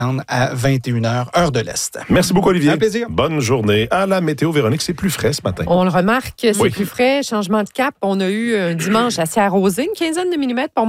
à 21h, heure de l'Est. Merci beaucoup, Olivier. Un plaisir. Bonne journée. À la météo, Véronique, c'est plus frais ce matin. On le remarque, c'est plus frais, changement de cap. On a eu un dimanche assez arrosé, une quinzaine de millimètres pour